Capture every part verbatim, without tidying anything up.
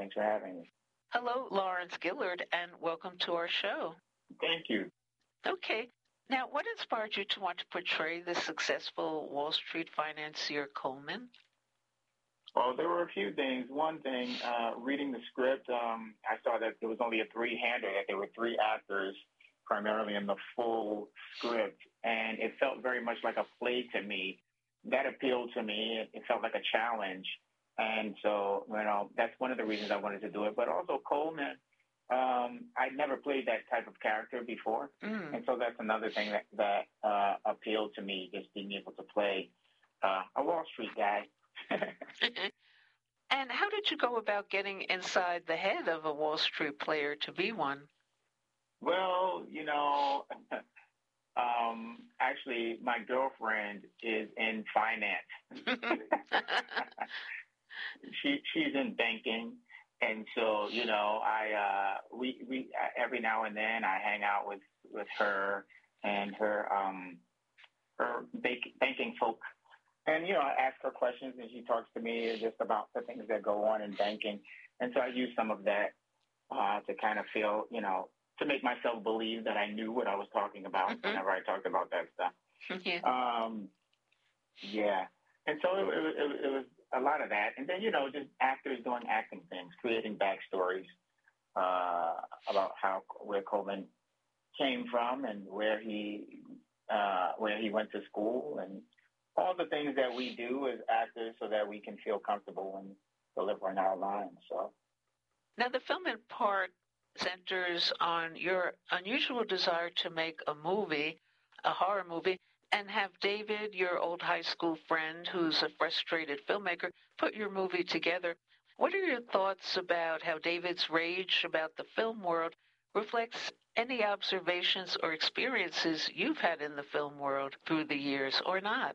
Thanks for having me. Hello, Lawrence Gillard, and welcome to our show. Thank you. Okay. Now, what inspired you to want to portray the successful Wall Street financier Coleman? Well, there were a few things. One thing, uh, reading the script, um, I saw that there was only a three-hander, that there were three actors primarily in the full script, and it felt very much like a play to me. That appealed to me. It, it felt like a challenge. And so, you know, that's one of the reasons I wanted to do it. But also Coleman, um, I'd never played that type of character before. Mm. And so that's another thing that, that uh, appealed to me, just being able to play uh, a Wall Street guy. And how did you go about getting inside the head of a Wall Street player to be one? Well, you know, um, actually, my girlfriend is in finance. she she's in banking, and so you know, I uh, we we every now and then I hang out with, with her and her um her bank, banking folk. And, you know, I ask her questions and she talks to me just about the things that go on in banking. And so I use some of that uh, to kind of feel, you know, to make myself believe that I knew what I was talking about mm-hmm. whenever I talked about that stuff. Yeah. Um, yeah. And so it, it, it, it was a lot of that. And then, you know, just actors doing acting things, creating backstories uh, about how, where Coleman came from and where he, uh, where he went to school and all the things that we do as actors so that we can feel comfortable in delivering our lines. So, now the film in part centers on your unusual desire to make a movie, a horror movie, and have David, your old high school friend who's a frustrated filmmaker, put your movie together. What are your thoughts about how David's rage about the film world reflects any observations or experiences you've had in the film world through the years or not?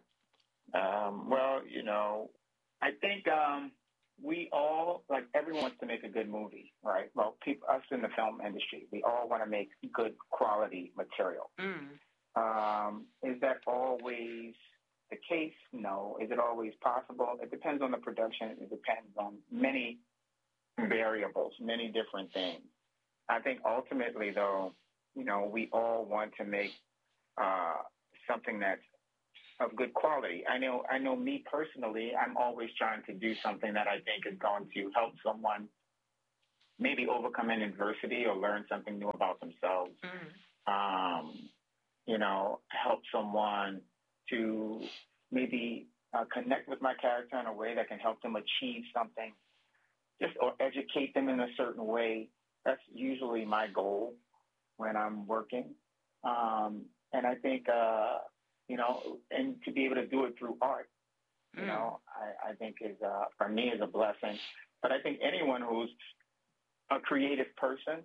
Um, well, you know, I think um, we all, like, everyone wants to make a good movie, right? Well, people, us in the film industry, we all want to make good quality material. Mm. Um, is that always the case? No. Is it always possible? It depends on the production. It depends on many variables, many different things. I think ultimately, though, you know, we all want to make uh, something that's of good quality. I know, I know me personally, I'm always trying to do something that I think is going to help someone maybe overcome an adversity or learn something new about themselves. Mm. Um, you know, help someone to maybe uh, connect with my character in a way that can help them achieve something, just or educate them in a certain way. That's usually my goal when I'm working. Um, and I think, uh, you know, and to be able to do it through art, you mm. know, I, I think is, uh, for me, is a blessing. But I think anyone who's a creative person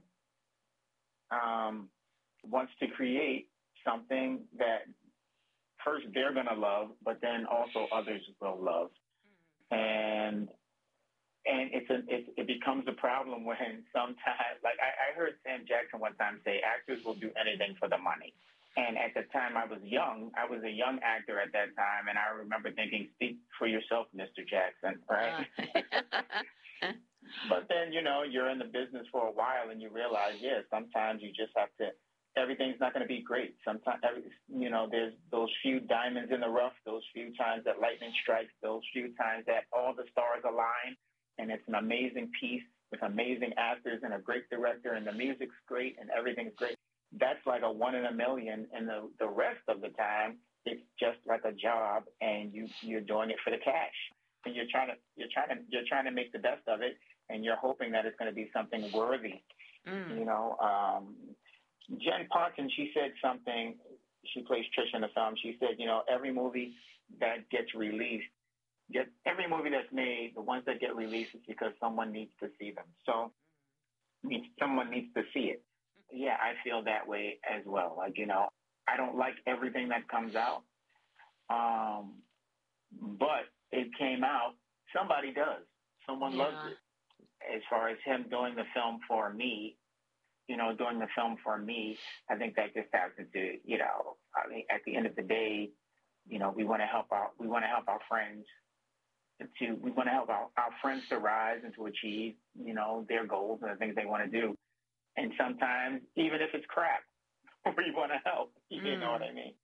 um, wants to create something that first they're going to love, but then also others will love. Mm. And and it's a, it, it becomes a problem when sometimes, like I, I heard Sam Jackson one time say, actors will do anything for the money. And at the time I was young, I was a young actor at that time, and I remember thinking, speak for yourself, Mister Jackson, right? Uh. But then, you know, you're in the business for a while, and you realize, yeah, sometimes you just have to, everything's not going to be great. Sometimes, you know, there's those few diamonds in the rough, those few times that lightning strikes, those few times that all the stars align, and it's an amazing piece with amazing actors and a great director, and the music's great, and everything's great. That's like a one in a million, and the, the rest of the time, it's just like a job, and you you're doing it for the cash, and you're trying to you're trying to you're trying to make the best of it, and you're hoping that it's going to be something worthy. Mm. You know, um, Jen Ponton, she said something. She plays Trish in the film. She said, you know, every movie that gets released, get every movie that's made, the ones that get released is because someone needs to see them. So, means someone needs to see it. Yeah, I feel that way as well. Like, you know, I don't like everything that comes out, um, but it came out. Somebody does. Someone yeah. loves it. As far as him doing the film for me, you know, doing the film for me, I think that just has to do, you know, I mean, at the end of the day, you know, we want to help our, we want to help our friends to we want to help our, our friends to rise and to achieve, you know, their goals and the things they want to do. And sometimes, even if it's crap, we want to help. You mm. know what I mean?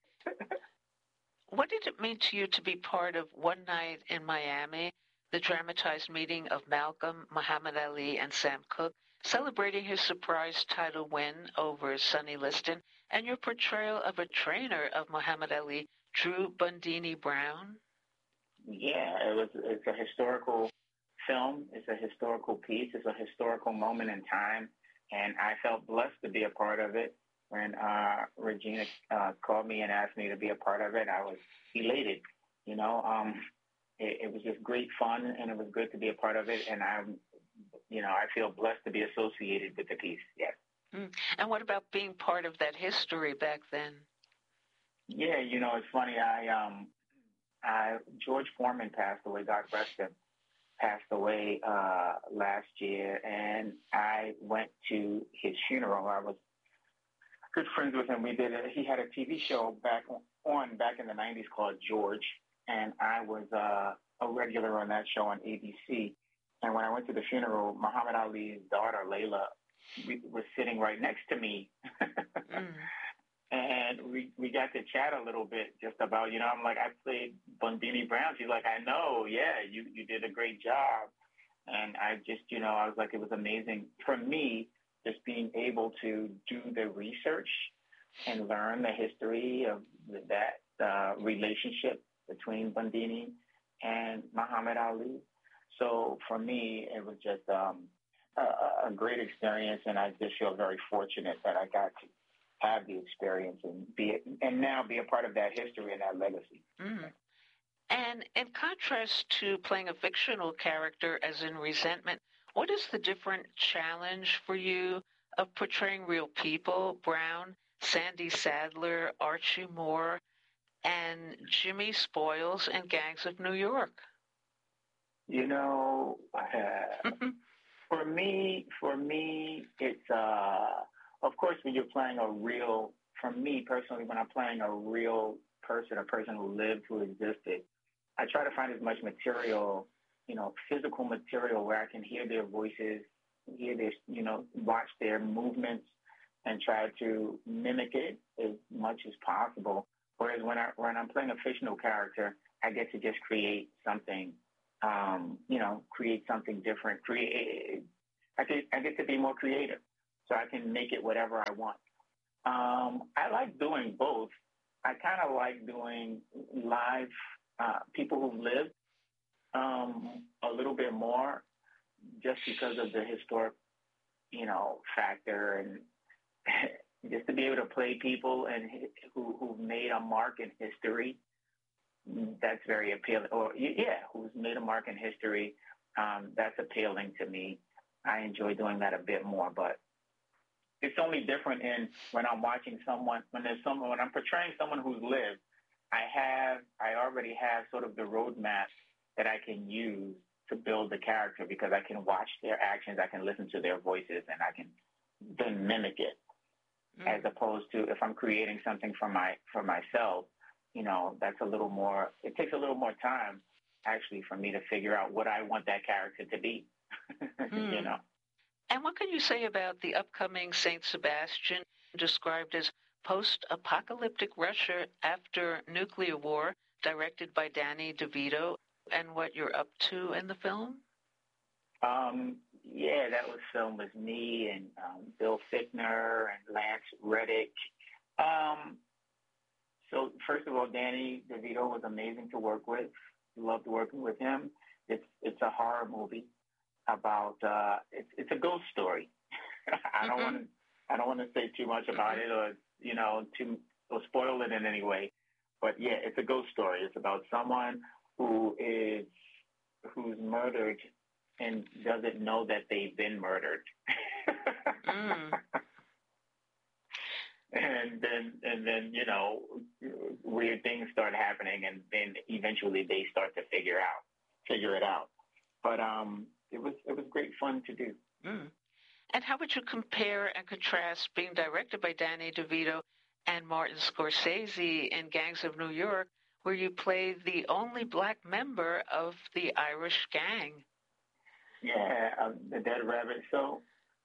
What did it mean to you to be part of One Night in Miami, the dramatized meeting of Malcolm, Muhammad Ali, and Sam Cooke, celebrating his surprise title win over Sonny Liston, and your portrayal of a trainer of Muhammad Ali, Drew Bundini Brown? Yeah, it was. It's a historical film. It's a historical piece. It's a historical moment in time, and I felt blessed to be a part of it. When uh, Regina uh, called me and asked me to be a part of it, I was elated. You know, um, it, it was just great fun, and it was good to be a part of it. And I'm, you know, I feel blessed to be associated with the piece. Yes. Mm. And what about being part of that history back then? Yeah, you know, it's funny. I, um, I George Foreman passed away. God rest him. Passed away uh, last year, and I went to his funeral. I was good friends with him. We did a, he had a T V show back on back in the nineties called George, and I was uh, a regular on that show on A B C. And when I went to the funeral, Muhammad Ali's daughter, Layla, we, was sitting right next to me. mm. And we, we got to chat a little bit just about, you know, I'm like, I played Bundini Brown. She's like, I know, yeah, you, you did a great job. And I just, you know, I was like, it was amazing for me just being able to do the research and learn the history of that uh, relationship between Bundini and Muhammad Ali. So for me, it was just um, a, a great experience, and I just feel very fortunate that I got to have the experience and be and now be a part of that history and that legacy. Mm. And in contrast to playing a fictional character, as in Resentment, what is the different challenge for you of portraying real people? Brown, Sandy Sadler, Archie Moore, and Jimmy Spoils in Gangs of New York? You know, uh, for me, for me, it's, uh, of course, when you're playing a real, for me personally, when I'm playing a real person, a person who lived, who existed, I try to find as much material, you know, physical material where I can hear their voices, hear their, you know, watch their movements and try to mimic it as much as possible. Whereas when, I, when I'm playing a fictional character, I get to just create something, um, you know, create something different. Create, I get, I get to be more creative, so I can make it whatever I want. Um, I like doing both. I kind of like doing live uh, people who've lived um, a little bit more just because of the historic, you know, factor and just to be able to play people and who, who've made a mark in history. That's very appealing. Or yeah, who's made a mark in history. Um, that's appealing to me. I enjoy doing that a bit more, but it's only different in when I'm watching someone, when there's someone, when I'm portraying someone who's lived, I have, I already have sort of the roadmap that I can use to build the character because I can watch their actions, I can listen to their voices, and I can then mimic it. Mm. As opposed to if I'm creating something for my, for myself, you know, that's a little more, it takes a little more time actually for me to figure out what I want that character to be, mm. you know. And what can you say about the upcoming Saint Sebastian, described as post-apocalyptic Russia after nuclear war, directed by Danny DeVito, and what you're up to in the film? Um, yeah, that was filmed with me and um, Bill Fichtner and Lance Reddick. Um, so first of all, Danny DeVito was amazing to work with. Loved working with him. It's it's a horror movie about uh, it's it's a ghost story. I don't mm-hmm. want to I don't want to say too much about mm-hmm. it or you know to or spoil it in any way. But yeah, it's a ghost story. It's about someone who is who's murdered and doesn't know that they've been murdered. mm. And then, and then, you know, weird things start happening, and then eventually they start to figure out, figure it out. But um, it was it was great fun to do. Mm. And how would you compare and contrast being directed by Danny DeVito and Martin Scorsese in Gangs of New York where you play the only black member of the Irish gang. Yeah, um, the Dead Rabbit. So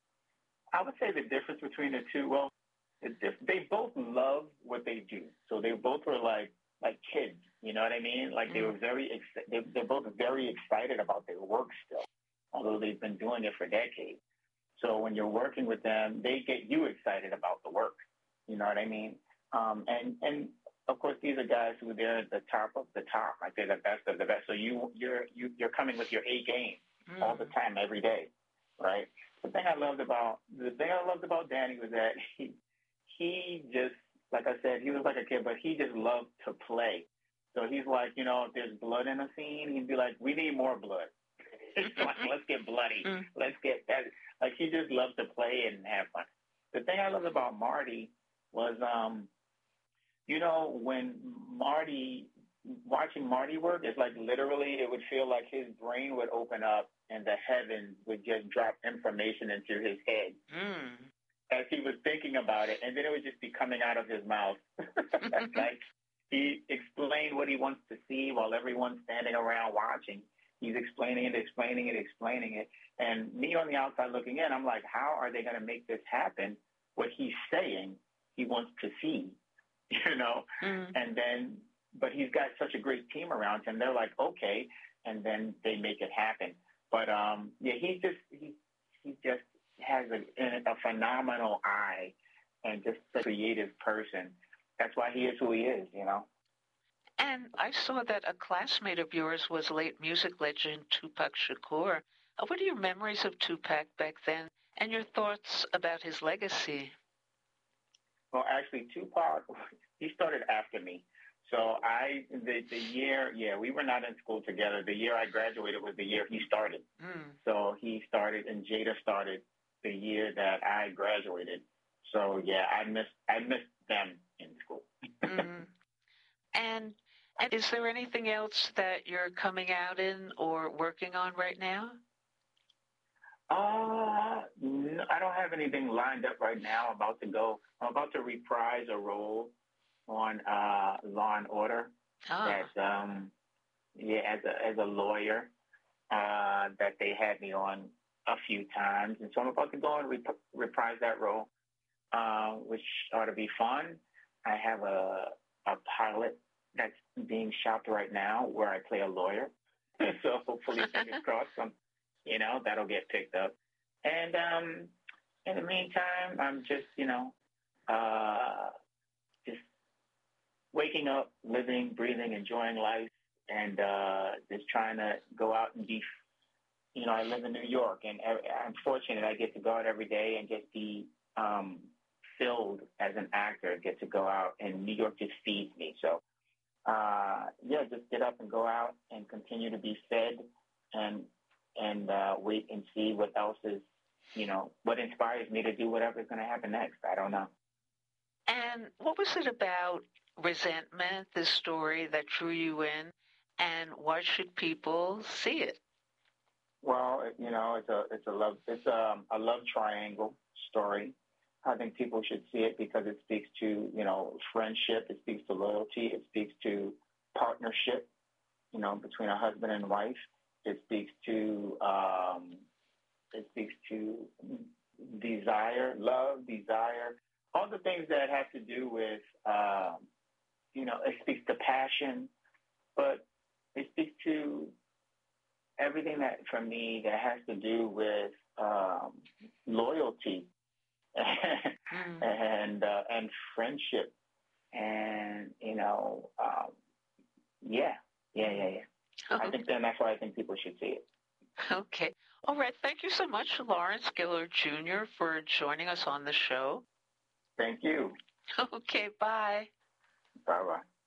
I would say the difference between the two, well, the diff- they both love what they do. So they both were like like kids, you know what I mean? Like they were very, ex- they, they're both very excited about their work still, although they've been doing it for decades. So when you're working with them, they get you excited about the work. You know what I mean? Um, and and of course, these are guys who they're at the top of the top, like they're the best of the best. So you you're you, you're coming with your A game mm. all the time, every day, right? The thing I loved about the thing I loved about Danny was that he he just, like I said, he was like a kid, but he just loved to play. So he's like, you know, if there's blood in a scene, he'd be like, we need more blood. It's like, let's get bloody. Mm. Let's get that. Like, he just loved to play and have fun. The thing I loved about Marty was, um, you know, when Marty, watching Marty work, it's like literally it would feel like his brain would open up and the heavens would just drop information into his head. Mm. As he was thinking about it, and then it would just be coming out of his mouth. Like, he explained what he wants to see while everyone's standing around watching. He's explaining it, explaining it, explaining it. And me on the outside looking in, I'm like, how are they going to make this happen? What he's saying he wants to see, you know? Mm. And then, but he's got such a great team around him. They're like, okay. And then they make it happen. But, um, yeah, he just, he, he just, has a, a phenomenal eye and just a creative person. That's why he is who he is, you know. And I saw that a classmate of yours was late music legend Tupac Shakur. Uh, what are your memories of Tupac back then and your thoughts about his legacy? Well, actually, Tupac, he started after me. So I, the, the year, yeah, we were not in school together. The year I graduated was the year he started. Mm. So he started and Jada started the year that I graduated. So yeah, I missed I missed them in school. mm-hmm. And and is there anything else that you're coming out in or working on right now? Uh, no, I don't have anything lined up right now. I'm about to go. I'm about to reprise a role on uh, Law and Order. Oh. That um, yeah, as a as a lawyer uh, that they had me on a few times, and so I'm about to go and rep- reprise that role, uh, which ought to be fun. I have a a pilot that's being shot right now where I play a lawyer, so hopefully, fingers crossed, some, you know, that'll get picked up. And um, in the meantime, I'm just, you know, uh, just waking up, living, breathing, enjoying life, and uh, just trying to go out and be. You know, I live in New York, and I'm fortunate I get to go out every day and just be um, filled as an actor, get to go out, and New York just feeds me. So, uh, yeah, just get up and go out and continue to be fed and and uh, wait and see what else is, you know, what inspires me to do whatever's going to happen next. I don't know. And what was it about Resentment, this story that drew you in, and why should people see it? Well, you know, it's a it's a love it's a, a love triangle story. I think people should see it because it speaks to, you know, friendship. It speaks to loyalty. It speaks to partnership, you know, between a husband and wife. It speaks to um, it speaks to desire, love, desire, all the things that have to do with, um, you know, it speaks to passion, but it speaks to everything that, for me, that has to do with um, loyalty mm. and uh, and friendship, and you know, um, yeah, yeah, yeah, yeah. Oh. I think then that's why I think people should see it. Okay, all right. Thank you so much, Lawrence Gillard Junior, for joining us on the show. Thank you. Okay, bye. Bye bye.